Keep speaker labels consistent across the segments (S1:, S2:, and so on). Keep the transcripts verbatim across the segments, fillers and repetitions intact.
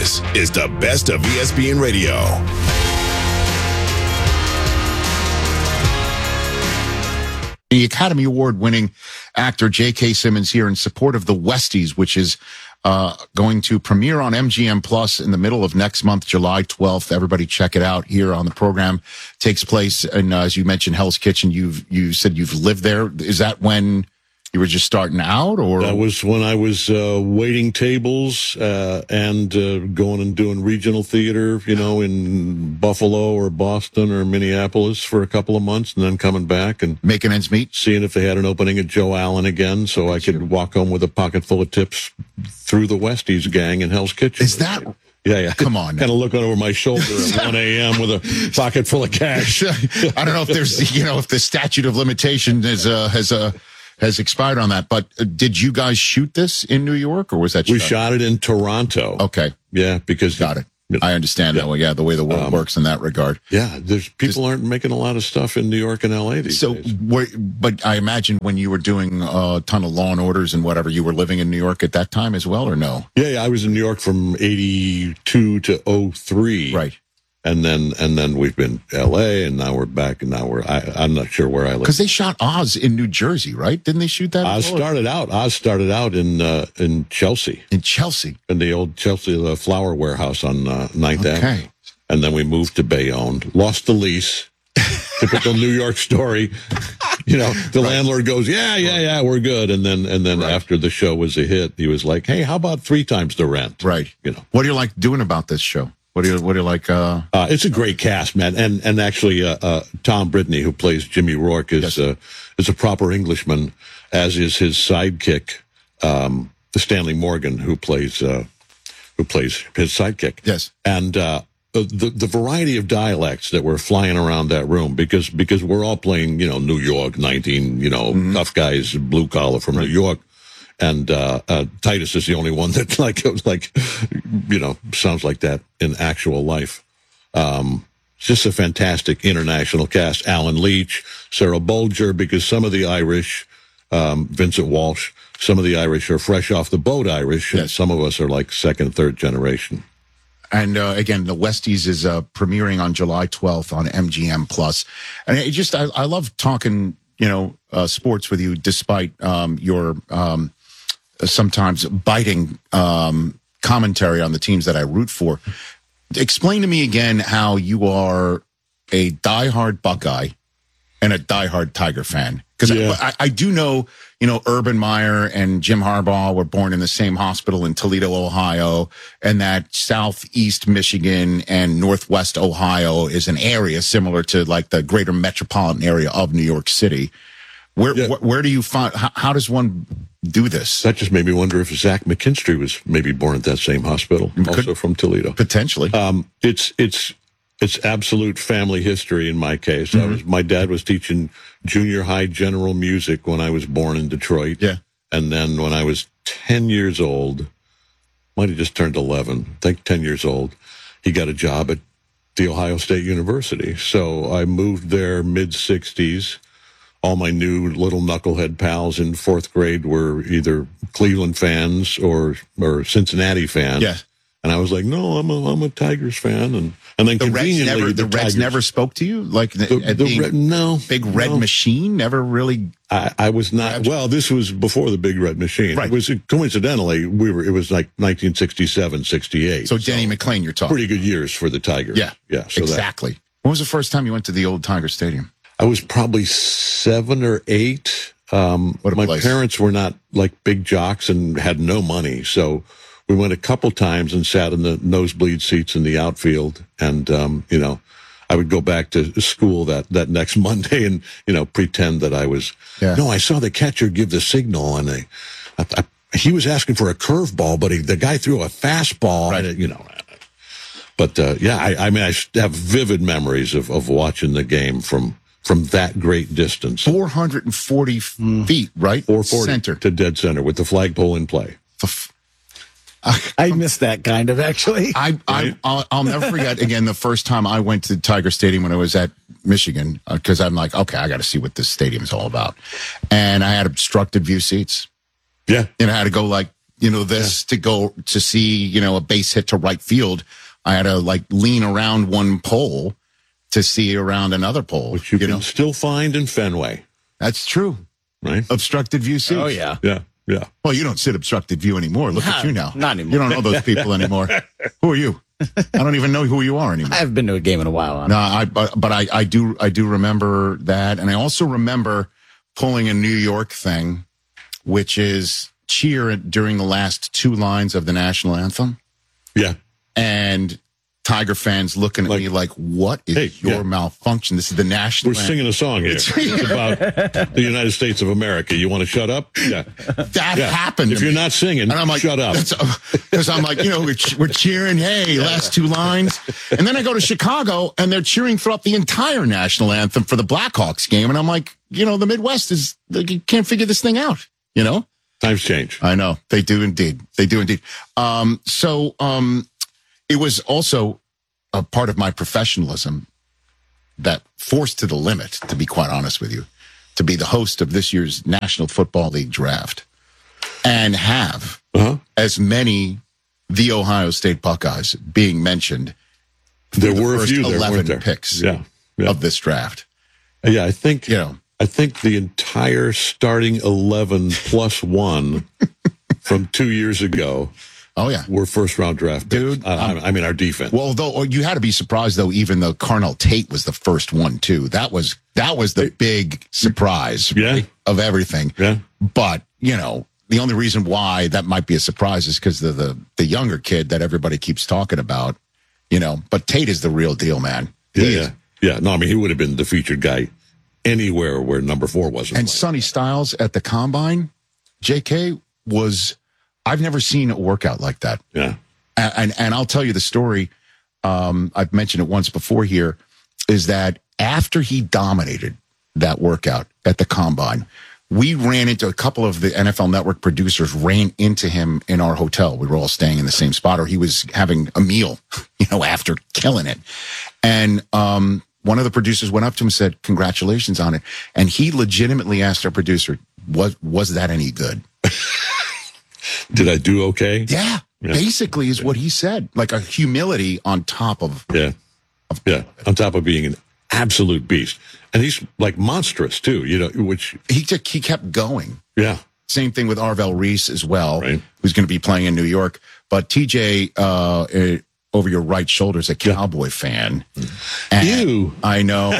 S1: This is the best of E S P N Radio.
S2: The Academy Award-winning actor J K. Simmons here in support of The Westies, which is uh, going to premiere on M G M Plus in the middle of next month, July twelfth. Everybody check it out here on the program. Takes place, and uh, as you mentioned, Hell's Kitchen. You've you said you've lived there. Is that when you were just starting out, or
S3: that was when I was uh, waiting tables uh, and uh, going and doing regional theater, you know, in Buffalo or Boston or Minneapolis for a couple of months, and then coming back and
S2: making ends meet,
S3: seeing if they had an opening at Joe Allen again, so I could walk home with a pocket full of tips through the Westies gang in Hell's Kitchen.
S2: Is that?
S3: Yeah, yeah.
S2: Come on.
S3: Kind of looking over my shoulder at one a.m. with a pocket full of cash.
S2: I don't know if there's, you know, if the statute of limitation is uh, has a. Uh, has expired on that, but uh, did you guys shoot this in New York, or was that
S3: we
S2: shot?
S3: shot it in Toronto?
S2: Okay,
S3: yeah, because
S2: got it. I understand yeah. that. Well, yeah, the way the world um, works in that regard.
S3: Yeah, there's people Just, aren't making a lot of stuff in New York and L A these
S2: so,
S3: days.
S2: Were, but I imagine when you were doing a ton of Law and Orders and whatever, you were living in New York at that time as well, or no?
S3: Yeah, yeah I was in New York from eighty-two to oh three.
S2: Right.
S3: And then, and then we've been L A, and now we're back, and now we're, I, I'm not sure where I live.
S2: Because they shot Oz in New Jersey, right? Didn't they shoot that?
S3: Oz started out, Oz started out in, uh, in Chelsea.
S2: In Chelsea?
S3: In the old Chelsea the flower warehouse on uh, ninth
S2: okay.
S3: Avenue. And then we moved to Bayonne, lost the lease. Typical New York story. You know, the right. landlord goes, yeah, yeah, yeah, we're good. And then, and then right. after the show was a hit, he was like, hey, how about three times the rent?
S2: Right.
S3: You know,
S2: what do you like doing about this show? What do you What do you like? Uh...
S3: Uh, it's a great cast, man, and and actually, uh, uh, Tom Brittany, who plays Jimmy Rourke, is yes. uh, is a proper Englishman, as is his sidekick, um, Stanley Morgan, who plays uh, who plays his sidekick.
S2: Yes,
S3: and uh, the the variety of dialects that were flying around that room, because because we're all playing, you know, New York, nineteen, you know, mm-hmm. tough guys, blue collar from right. New York. And uh, uh, Titus is the only one that, like, like, you know, sounds like that in actual life. Um, it's just a fantastic international cast. Alan Leach, Sarah Bolger, because some of the Irish, um, Vincent Walsh, some of the Irish are fresh off the boat Irish, yes. and some of us are like second, third generation.
S2: And uh, again, The Westies is uh, premiering on July twelfth on M G M Plus. And it just, I, I love talking, you know, uh, sports with you, despite um, your. Um, sometimes biting um, commentary on the teams that I root for. Explain to me again how you are a diehard Buckeye and a diehard Tiger fan. Because yeah. I, I, I do know, you know, Urban Meyer and Jim Harbaugh were born in the same hospital in Toledo, Ohio, and that Southeast Michigan and Northwest Ohio is an area similar to like the greater metropolitan area of New York City. Where, yeah. where where do you find, how, how does one do this?
S3: That just made me wonder if Zach McKinstry was maybe born at that same hospital, Could, also from Toledo.
S2: Potentially.
S3: Um, it's, it's, it's absolute family history in my case. Mm-hmm. I was, my dad was teaching junior high general music when I was born in Detroit.
S2: Yeah.
S3: And then when I was ten years old, might have just turned eleven, I think ten years old, he got a job at the Ohio State University. So I moved there mid sixties. All my new little knucklehead pals in fourth grade were either Cleveland fans or or Cincinnati fans.
S2: Yeah.
S3: And I was like, no, I'm a I'm a Tigers fan. And and then
S2: the
S3: conveniently,
S2: Reds never,
S3: the,
S2: the Reds
S3: Tigers,
S2: never spoke to you, like the,
S3: the, the Red, no
S2: big red
S3: no.
S2: machine never really.
S3: I, I was not. Well, this was before the big red machine.
S2: Right.
S3: It was coincidentally we were. It was like nineteen sixty-seven, sixty-eight.
S2: So Denny so McLain, you're talking
S3: pretty good years for the Tigers.
S2: Yeah,
S3: yeah, so
S2: exactly.
S3: That,
S2: when was the first time you went to the old Tiger Stadium?
S3: I was probably seven or eight. Um,
S2: what a
S3: my
S2: place.
S3: parents were not like big jocks and had no money, so we went a couple times and sat in the nosebleed seats in the outfield. And um, you know, I would go back to school that that next Monday and you know pretend that I was.
S2: Yeah.
S3: No, I saw the catcher give the signal, and I, I, I, he was asking for a curveball, but he, the guy threw a fastball.
S2: Right.
S3: And it, you know. But uh, yeah, I, I mean, I have vivid memories of of watching the game from. From that great distance.
S2: four hundred forty mm. feet, right?
S3: four forty
S2: center.
S3: To dead center with the flagpole in play.
S4: I missed that kind of, actually.
S2: I, I, I'll, I'll never forget, again, the first time I went to Tiger Stadium when I was at Michigan, because uh, I'm like, okay, I got to see what this stadium is all about. And I had obstructed view seats.
S3: Yeah.
S2: And I had to go like you know, this yeah. to go to see, you know, a base hit to right field. I had to like lean around one pole to see around another pole.
S3: Which you, you can
S2: know?
S3: still find in Fenway.
S2: That's true.
S3: Right?
S2: Obstructed view seats.
S4: Oh, yeah.
S3: Yeah, yeah.
S2: Well, you don't sit obstructed view anymore. Look
S4: no,
S2: at you now.
S4: Not anymore.
S2: You don't know those people anymore. Who are you? I don't even know who you are anymore.
S4: I haven't been to a game in a while. Honestly.
S2: No, I but, but I, I do I do remember that, and I also remember pulling a New York thing, which is cheer during the last two lines of the national anthem.
S3: Yeah,
S2: and Tiger fans looking at like, me like, "What is
S3: hey,
S2: your
S3: yeah.
S2: malfunction? This is the national."
S3: We're
S2: anthem.
S3: singing a song here. It's, it's about the United States of America. You want to shut up? Yeah,
S2: that
S3: yeah.
S2: happened.
S3: If
S2: to
S3: you're
S2: me.
S3: not singing, and I'm like, shut up.
S2: Because I'm like, you know, we're, we're cheering. Hey, yeah, last yeah. two lines, and then I go to Chicago, and they're cheering throughout the entire national anthem for the Blackhawks game, and I'm like, you know, the Midwest is they can't figure this thing out. You know,
S3: times change.
S2: I know they do indeed. They do indeed. Um, so um, it was also a part of my professionalism that forced to the limit, to be quite honest with you, to be the host of this year's National Football League draft and have uh-huh. as many the Ohio State Buckeyes being mentioned.
S3: There
S2: the
S3: were a few there,
S2: eleven
S3: weren't there?
S2: picks
S3: yeah, yeah.
S2: of this draft.
S3: Yeah, I think
S2: you know.
S3: I think the entire starting eleven plus one from two years ago.
S2: Oh, yeah.
S3: We're first-round draft picks.
S2: Dude.
S3: Uh,
S2: um,
S3: I mean, our defense.
S2: Well, though, you had to be surprised, though, even though Carnell Tate was the first one, too. That was that was the big surprise
S3: yeah.
S2: right, of everything.
S3: Yeah.
S2: But, you know, the only reason why that might be a surprise is because the, the the younger kid that everybody keeps talking about, you know. But Tate is the real deal, man.
S3: Yeah,
S2: He
S3: yeah.
S2: is.
S3: Yeah, no, I mean, he would have been the featured guy anywhere where number four wasn't.
S2: And
S3: playing.
S2: Sonny Styles at the Combine, J K, was, I've never seen a workout like that.
S3: Yeah.
S2: And, and, and I'll tell you the story. Um, I've mentioned it once before here, is that after he dominated that workout at the Combine, we ran into a couple of the N F L Network producers ran into him in our hotel. We were all staying in the same spot, or he was having a meal, you know, after killing it. And um, one of the producers went up to him and said, "Congratulations on it." And he legitimately asked our producer, "Was was that any good?"
S3: Did I do okay?
S2: Yeah, yeah. Basically is what he said. Like a humility on top of.
S3: Yeah. Of, yeah. On top of being an absolute beast. And he's like monstrous too, you know, which.
S2: He just, he kept going.
S3: Yeah.
S2: Same thing with Arvell Reese as well,
S3: right.
S2: who's going to be playing in New York. But T J, uh, uh, over your right shoulder is a Cowboy yeah. fan. And
S3: you.
S2: I know.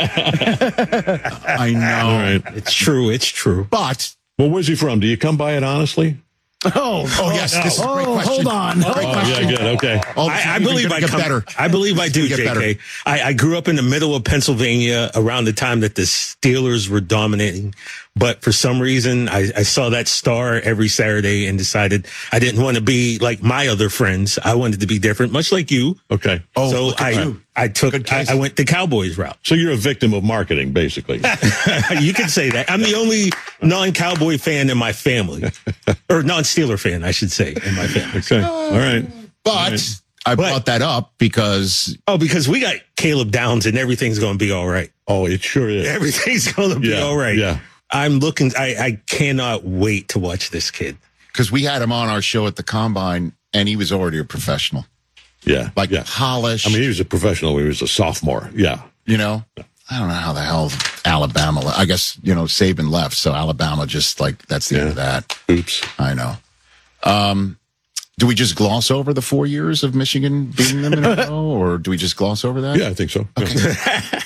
S2: I know.
S3: All right.
S5: It's true. It's true.
S2: But.
S3: Well, where's he from? Do you come by it honestly?
S2: Oh, oh yes, this is a great
S4: oh,
S2: question.
S4: Hold on.
S2: Great
S3: oh,
S2: question.
S3: yeah, good, okay.
S5: I, I believe I
S2: get
S5: come,
S2: better.
S5: I believe I do, J K. I, I grew up in the middle of Pennsylvania around the time that the Steelers were dominating. But for some reason, I, I saw that star every Saturday and decided I didn't want to be like my other friends. I wanted to be different, much like you.
S3: Okay.
S2: Oh,
S5: so
S2: look at
S5: I,
S2: you.
S5: I took, I, I went the Cowboys route.
S3: So you're a victim of marketing, basically.
S5: You could say that. I'm the only non-Cowboy fan in my family, or non-Steeler fan, I should say, in my family.
S3: Okay. All right.
S2: But
S3: All right.
S2: I
S5: But-
S2: brought that up because
S5: Oh, because we got Caleb Downs and everything's going to be all right.
S3: Oh, it sure is.
S5: Everything's going to be
S3: Yeah,
S5: all right.
S3: yeah.
S5: I'm looking, I, I cannot wait to watch this kid.
S2: because we had him on our show at the Combine, and he was already a professional,
S3: Yeah.
S2: like
S3: yeah.
S2: polished.
S3: I mean, he was a professional when he was a sophomore. Yeah.
S2: you know, I don't know how the hell Alabama. I guess you know Saban left, so Alabama just like that's the
S3: Yeah.
S2: end of that.
S3: Oops.
S2: I know. Um, do we just gloss over the four years of Michigan beating them in a row, or do we just gloss over that?
S3: Yeah, I think so.
S2: Okay.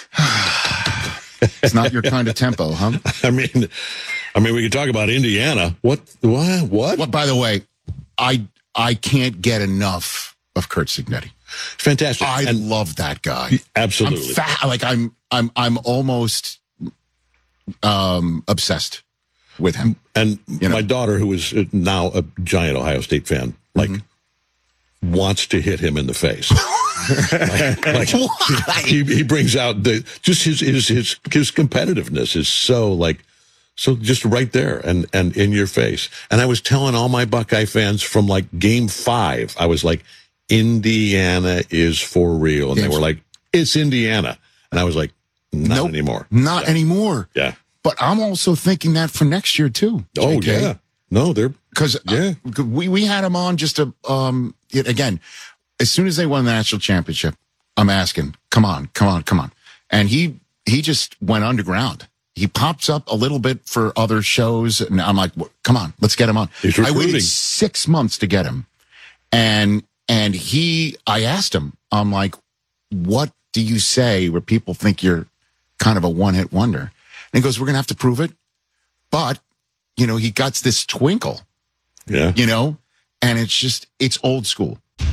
S2: It's not your kind of tempo, huh?
S3: I mean, I mean, we could talk about Indiana. What? What? What?
S2: Well, by the way, I I can't get enough of Kurt Signetti.
S3: Fantastic.
S2: I
S3: and
S2: love that guy.
S3: absolutely.
S2: I'm fa- like I'm I'm I'm almost um obsessed with him.
S3: And
S2: You know.
S3: my daughter, who is now a giant Ohio State fan, like
S2: Mm-hmm.
S3: wants to hit him in the face. like, like,
S2: Why?
S3: he, he brings out the just his his his his competitiveness is so like so just right there and and in your face. And I was telling all my Buckeye fans from like game five, I was like, Indiana is for real, and they
S2: Games-
S3: were like, it's Indiana, and I was like, not
S2: Nope,
S3: anymore,
S2: Not
S3: yeah.
S2: anymore.
S3: Yeah.
S2: But I'm also thinking that for next year too.
S3: Oh
S2: J K.
S3: yeah. No, they're
S2: because
S3: Yeah.
S2: uh, we, we had him on just to, um, it, again, as soon as they won the national championship, I'm asking, come on, come on, come on. And he, he just went underground. He pops up a little bit for other shows. And I'm like, come on, let's get him on.
S3: He's
S2: I
S3: recruiting.
S2: waited six months to get him. And, and he, I asked him, I'm like, what do you say where people think you're kind of a one hit wonder? And he goes, we're going to have to prove it. But, you know, he got this twinkle,
S3: Yeah.
S2: you know, and it's just, it's old school.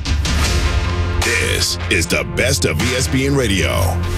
S1: This is the best of E S P N Radio.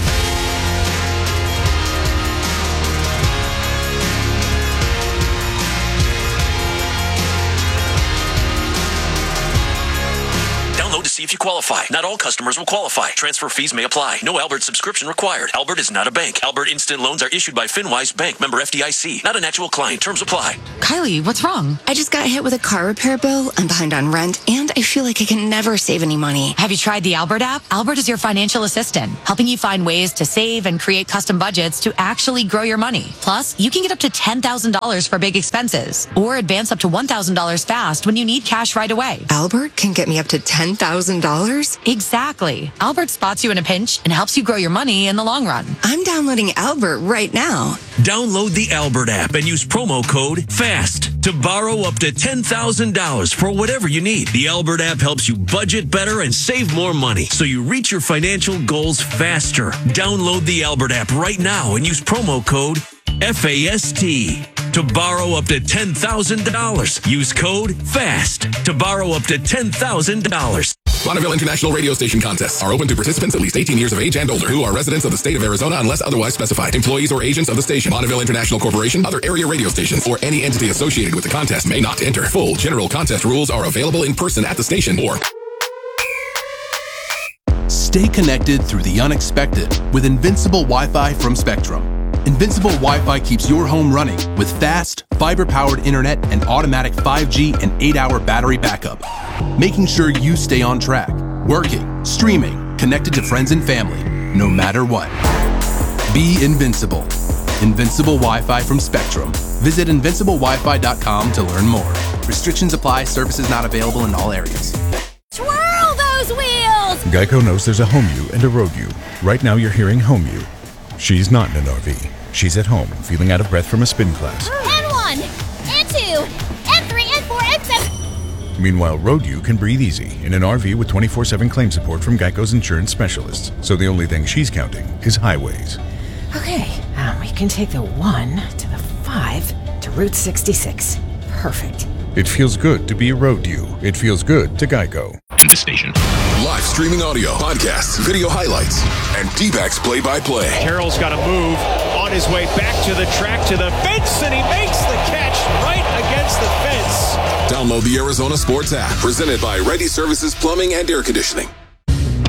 S6: Download to see if you qualify. Not all customers will qualify. Transfer fees may apply. No Albert subscription required. Albert is not a bank. Albert Instant Loans are issued by FinWise Bank, member F D I C. Not an actual client. Terms apply.
S7: Kylie, what's wrong?
S8: I just got hit with a car repair bill. I'm behind on rent, and I feel like I can never save any money.
S7: Have you tried the Albert app? Albert is your financial assistant, helping you find ways to save and create custom budgets to actually grow your money. Plus, you can get up to ten thousand dollars for big expenses, or advance up to one thousand dollars fast when you need cash right away.
S8: Albert can get me up to ten thousand dollars?
S7: Exactly. Albert spots you in a pinch and helps you grow your money in the long run.
S8: I'm downloading Albert right now.
S6: Download the Albert app and use promo code FAST to borrow up to ten thousand dollars for whatever you need. The Albert app helps you budget better and save more money so you reach your financial goals faster. Download the Albert app right now and use promo code FAST to borrow up to ten thousand dollars. Use code FAST to borrow up to ten thousand dollars.
S9: Bonneville International Radio Station contests are open to participants at least eighteen years of age and older who are residents of the state of Arizona unless otherwise specified. Employees or agents of the station, Bonneville International Corporation, other area radio stations, or any entity associated with the contest may not enter. Full general contest rules are available in person at the station or...
S10: Stay connected through the unexpected with Invincible Wi-Fi from Spectrum. Invincible Wi-Fi keeps your home running with fast, fiber-powered internet and automatic five G and eight hour battery backup, making sure you stay on track, working, streaming, connected to friends and family, no matter what. Be invincible. Invincible Wi-Fi from Spectrum. Visit invincible wi fi dot com to learn more. Restrictions apply. Services not available in all areas.
S11: Twirl those wheels!
S12: Geico knows there's a home you and a road you. Right now you're hearing home you. She's not in an R V. She's at home, feeling out of breath from a spin class.
S11: And one, and two, and three, and four, and seven.
S12: Meanwhile, road you can breathe easy in an R V with twenty-four seven claim support from Geico's insurance specialists. So the only thing she's counting is highways.
S13: Okay, um, we can take the one to the five to Route sixty-six. Perfect.
S12: It feels good to be a road you. It feels good to Geico.
S9: This station. Live streaming audio, podcasts, video highlights, and D-backs play-by-play.
S14: Carroll's got to move on his way back to the track, to the fence, and he makes the catch right against the fence.
S9: Download the Arizona Sports app, presented by Ready Services Plumbing and Air Conditioning.